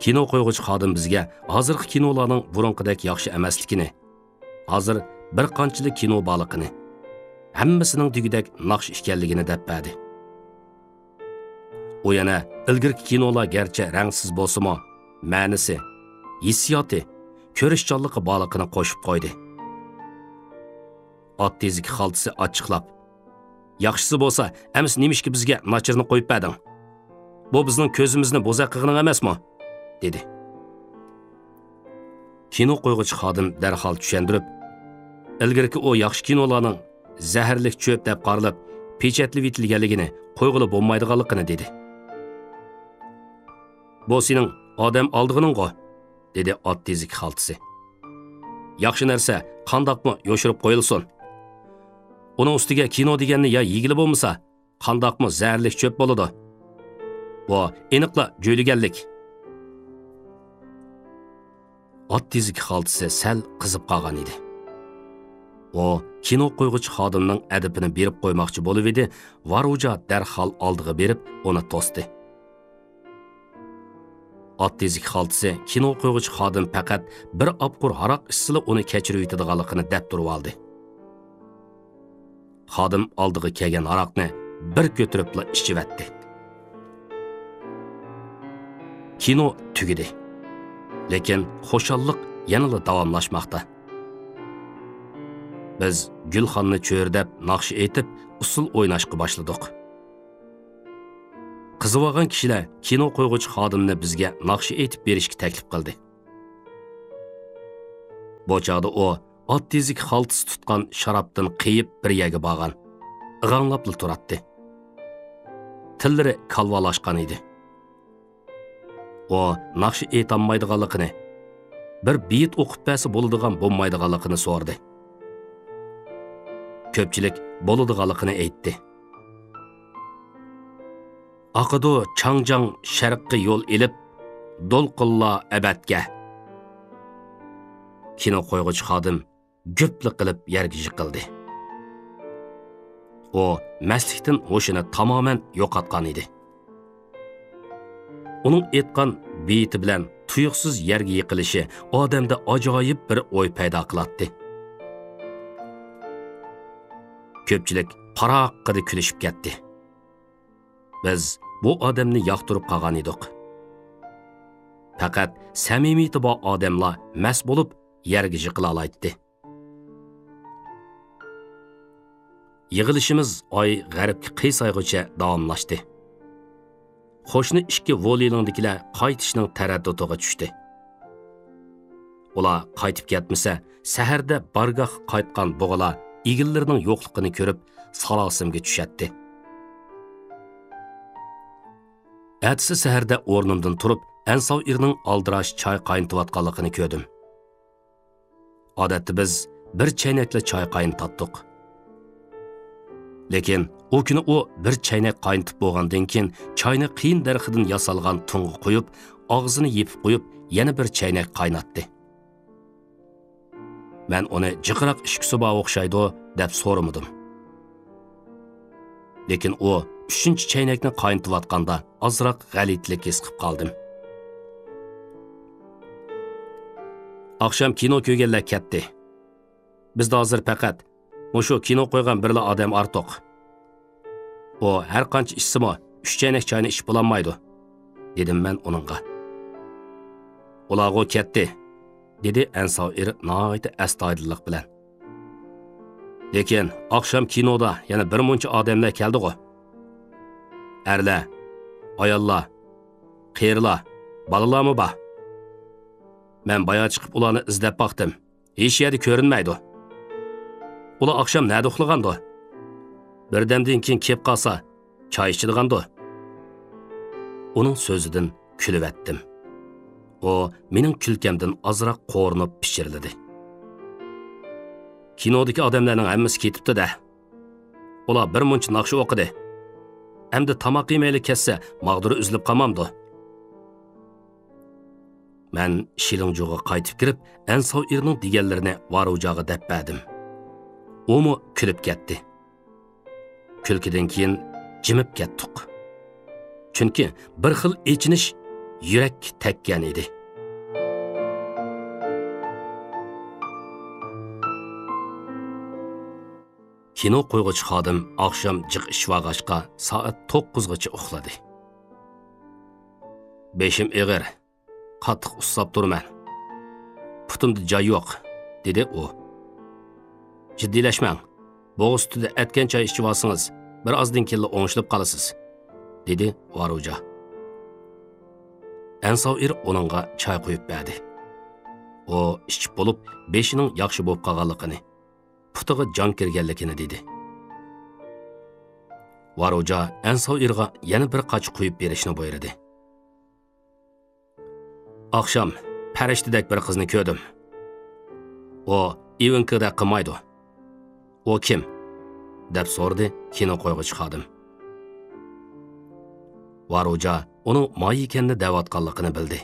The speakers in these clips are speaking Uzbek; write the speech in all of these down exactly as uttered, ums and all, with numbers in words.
kino qo'yg'uchi xodim bizga hozirgi kinolarning burunqidek yaxshi emasligini, hozir bir qanchalik kino borligini, hammasining tugidek naqsh ekanligini deb berdi. U yana ilgirki kinolar garchi rangsiz bo'lsa-mo, ma'nisi, hissiyoti, ko'rishchanligi borligini qo'shib qo'ydi. Ot tezlik xaltisi ochiqlab, yaxshisi bo'lsa, emas nimishki bizga nachirni qo'yib berding. Bu bizning ko'zimizni bo'zaq qilganing emasmi? dedi. Kino qo'yg'uchi xodim darhol tushundirib, ilgirki u yaxshi kinolarning zaharlik cho'p deb qaralib, pechatli etilganligini, qo'yg'ilib bo'lmaydiganligini dedi. Bu sening odam oldig'iningqo, dedi ot tezlik xaltisi. Yaxshi narsa qandoqmi yo'shirib qo'yilsin. Uning ustiga kino deganni ya yigili bo'lmasa, qandoqmi zaharlik cho'p bo'ladi. Bu aniqla jo'yliganlik. Ot tezlik xaltisi sal qizib qolgan edi. O kino qo'yg'uchi xodimning adabini berib qo'ymoqchi bo'lib edi, Varuja darhol oldiga berib, uni to'sdi. Ot tezlik xaltisi kino qo'yg'uchi xodim faqat bir opqur haroq ichsila uni kechirib yetadiganligini deb turib oldi. Xodim oldiga kelgan aroqni bir ko'tiribla ichivatdi. Kino tugidi. Lekin xo'shallik yanada davomlashmoqda. Biz Gulxonni cho'rdab, naqsh etib, usul o'ynashga boshladik. Qiziqgan kishilar kino qo'yg'uchi xodimni bizga naqsh etib berishga taklif qildi. Bu chog'da u ot tezlik xaltisi tutgan sharobdan qiyib bir yerga borgan. Ig'anglab turardi. Tillari kalvalashgan edi. O naqsh etanmaydiganligini, bir beyit o'qib bersa bo'ladigan bo'lmaydiganligini so'radi. Ko'pchilik bo'ladiganligini aytdi. Aqadu Changjang sharqqa yo'l elib, Dolqilla abadga. Kino qo'yg'uchi xodim go'plik qilib yerga yiqildi. O mastlikdan ho'shini tamoman yo'qotgan edi. Uning aytgan beyti bilan tuyuqsiz yerga yiqilishi odamda ajoyib bir o'y paydo qiladi. Ko'pchilik qaroqqida kulishib ketdi. Biz bu odamni yoqtirib qolgan edik. Faqat samimiyati bor odamlar mas bo'lib yerga yiqila oladi. Yig'ilishimiz oy g'arbga qiysaygacha davomlashdi. Qo'shni ikki voliylindikilar qaytishning taraddutiga tushdi. Ular qaytib ketmasa, saharda bargoh qaytgan bo'g'alar egillarining yo'qligini ko'rib, salosimga tushadi. Ertasi saharda o'rnimdan turib, Ansov irning aldirash choy qaynatayotganligini ko'rdim. Odatda biz bir chaynakla choy qaynatdik. Lekin o kuni u bir chaynak qaynatib bo'lgandan keyin choyni qiyin darxidan yasalgan tunga qo'yib, og'zini yepib qo'yib, yana bir chaynak qaynatdi. Men uni jiqroq ishki suba o'xshaydi deb so'ramadim. Lekin u uchinchi chaynakni qaynatayotganda ozroq g'alitlik his qilib qoldim. Akşam kino ko'rganlar ketdi. Bizda hozir faqat mushu kino qo'ygan birla odam ortiq. O har qancha ichsimi, uch chaynak choyni ichib bo'lolmaydi, dedim men uningga. Ularga ketdi, dedi Ansavir nihoyat astoydillik bilan. Lekin akşam kinoda yana bir muncha odamlar keldi-ku. Erlar, ayollar, qiyirlar, balalarmi bor? Men boya chiqib ularni izlab baqdim. Hech yerda ko'rinmaydi. Ular akşam nerede uxlagandi? Birdamdan keyin kelib qolsa, choy ichadigandu. Uning so'zidan kulib etdim. O mening kulkamdan ozroq qo'rinib pishirildi. Kinodagi odamlarning hammasi ketibdi-da. Ular bir muncha naqsh o'qidi. Endi tamoq yemayli kessa, mag'duri uzilib qolmamdi. Men Shilingjo'ga qaytib kirib, Ansavirning deganlarini Varujaga deb berdim. U mu kulib ketdi. Kulkidan keyin jimib ketdik. Chunki bir xil echinish yurak tekkan edi. Kino qo'yg'uchi xodim oqshom jiq ishvag'achqa soat to'qqizgacha uxladi. Beshim ig'ir, qattiq ussab turman. Putimda joy yo'q, dedi u. Jiddiylashmang. Bo'g'iz ustida atgan choy ichib olsangiz, bir ozdan keyin o'ngishilib qolasiz, dedi Varuja. Ansovir uningga choy quyib berdi. U ichib bo'lib, beshining yaxshi bo'lib qolganligini, putiga jon kirganligini dedi. Varuja Ansovirga yana bir qoch quyib berishni buyurdi. Oqshom farishtadek bir qizni ko'rdim. U Ivankada qilmaydi. O kim? deb so'radi kino qo'yg'uchi xodim. Varuja uning moy ekanini da'vatganligini bildi.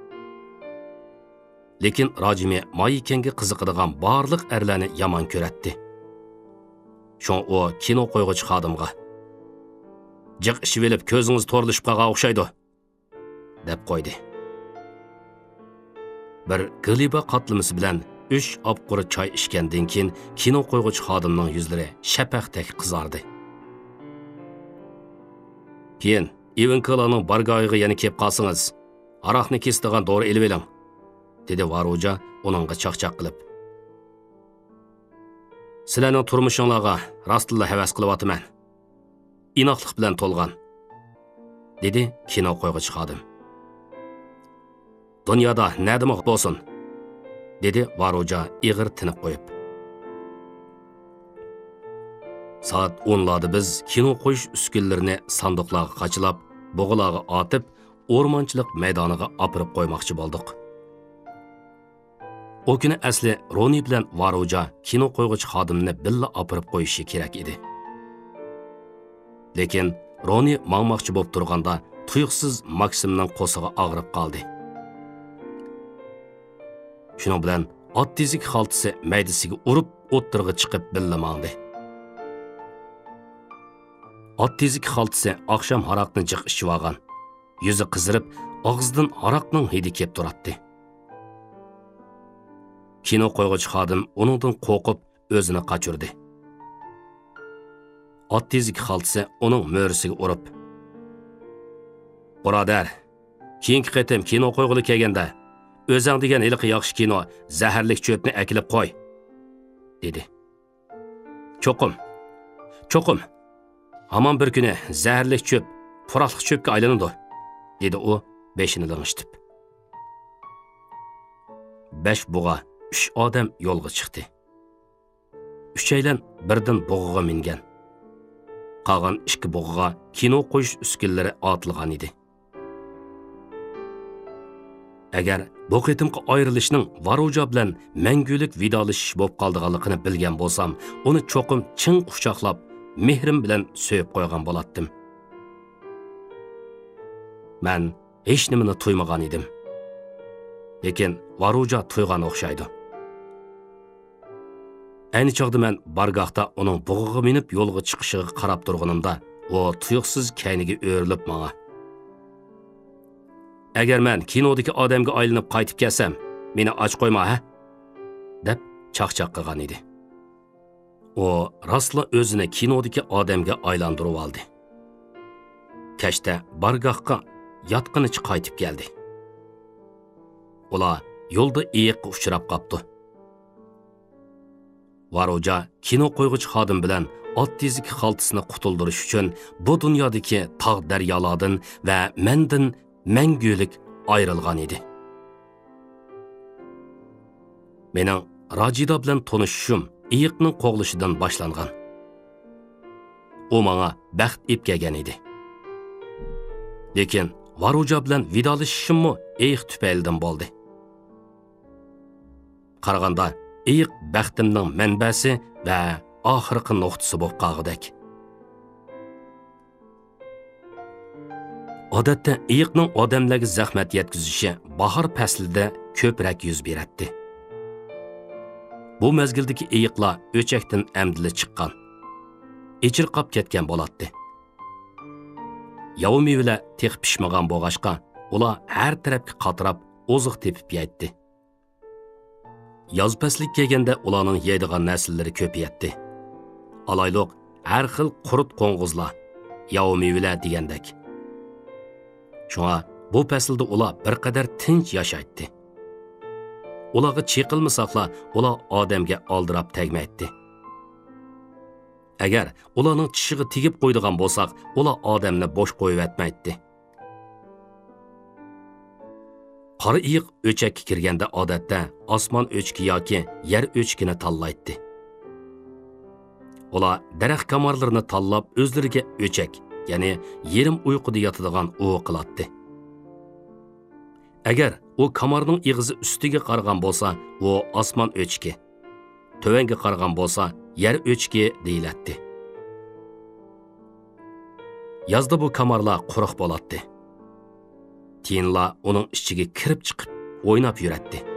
Lekin Rojimi moy ekanga qiziqadigan barliq erlarni yomon ko'ratdi. Shon u kino qo'yg'uchi xodimga "Jiq ishib elib ko'zingiz to'rilishib qolgan o'xshaydi" deb qo'ydi. Bir g'iliba qatlamasi bilan uch opquri choy ichgandan keyin kino qo'yg'uchi xodimning yuzlari shapaqdek qizardi. Keyin Ivankalaning bargoyiga yana kelib qolsangiz, aroqni kesadigan dori elib eling, dedi Varuja uningga chaqchaq qilib. Sizlarning turmushingizga rostilla havas qilyapman. Inoqlik bilan to'lgan, dedi kino qo'yg'uchi xodim. Dunyoda nima bo'lsin, dedi Varuja ig'ir tinib qo'yib. Soat o'nlarda biz kino qo'yish uskunlarini sanduqlarga qachilab, bo'g'alarga otib, o'rmonchilik maydoniga opirib qo'ymoqchi bo'ldik. O kuni asli Roni bilan Varuja kino qo'yg'uchi xodimni billa opirib qo'yishi kerak edi. Lekin Roni mangmoqchi bo'lib turganda tuyuqsiz Maksimning qo'sig'i og'rib qoldi. Shuning bilan ot tezik xaltisi maydasiga urib, o'ttirg'i chiqib billa mangdi. Ot tezik xaltisi oqshom haroqni jiq ichib olgan. Yuzi qizirib, og'zidan haroqning hidi kelib turardi. Kino qo'yg'uchi xodim uningdan qo'rqib o'zini qochirdi. Ot tezik xaltisi uning mo'risiga urib, "Birodar, keyingi qatim kino qo'yg'ili kelganda o'zing degan iliq yaxshi kino zaharlik cho'pni akilib qo'y", dedi. "Cho'qim, cho'qim. Hamon bir kuni zaharlik cho'p puroqlik cho'pga aylanadi", dedi u beshini ling'ishtib. Besh bug'a uch odam yo'lga chiqdi. Uchaylan birdan bug'aga mingan. Qolgan ikki bug'aga kino qo'yish uskunlari otilgan edi. Agar bu qitimqi ayrilishning Varuja bilan mangulik vidolashish bo'lib qoldiganligini bilgan bo'lsam, uni cho'qim chin quchoqlab, mehrim bilan so'yib qo'ygan bo'lardim. Men hech nimani tuymagan edim. Lekin Varuja tuygan o'xshaydi. Ayni chog'da men bargohda uning bug'iga minib yo'lga chiqishiga qarab turganimda, u tuyuqsiz kayniga o'rilib menga: "Agar men kinodagi odamga aylanib qaytib kelsam, meni och qo'yma, ha?" deb chaqchaq qilgan edi. U rostla o'zini kinodagi odamga aylantirib oldi. Kashta bargohga yotqinicha qaytib keldi. Ular yo'lda iyiqqa uchrab qopdi. Varuja kino qo'yg'uchi xodim bilan ot tezik xaltisini qutuldirish uchun bu dunyodagi tog' daryolardan va mendan mangulik ayrilgan edi. Mening Rajida bilan tanishishim iyiqning qo'g'lishidan boshlangan. U menga baxt ib kelgan edi. Lekin Varuja bilan vidolashishimmi iyiq tufaylidan bo'ldi. Qaraganda iyiq baxtimning manbasi va oxirgi nuqtasi bo'lib qolgudek. Odatda iyiqning odamlarga zahmat yetkazishi bahor faslida ko'proq yuz beradi. Bu mezgildagi iyiqlar o'chakdan amdili chiqqan, ichirqab ketgan bo'ladi. Yavu mevalar teq pishmagan bo'g'ashqa ular har tarafga qatirab oziq tepib yeydi. Yoz fasli kelganda ularning yeydigan narsallari ko'payadi. Alayliq har xil qurut qo'ng'izlar, yov mevalar degandek. Shunga bu faslda ular bir qadar tinch yashaydi. Ularga cheqilmasaqla, ular odamga oldirab tegmaydi. Agar ularning tishiga tegib qo'ydigan bo'lsak, ular odamni bo'sh qo'yib etmaydi. Qora iyiq o'chakka kirganda odatda osmon o'chki yoki yer o'chkini tanlaydi. Ular daraxt kamarlarini tanlab o'zlariga o'chak, ya'ni yerim uyquda yotadigan o'q qiladi. Agar u kamarning ig'izi ustiga qaragan bo'lsa, u osmon o'chki. Tövanga qaragan bo'lsa, yer o'chki deyiladi. Yozda bu kamarlar quruq bo'ladi. Tiyinlar uning ichiga kirib chiqib o'ynab yuradi.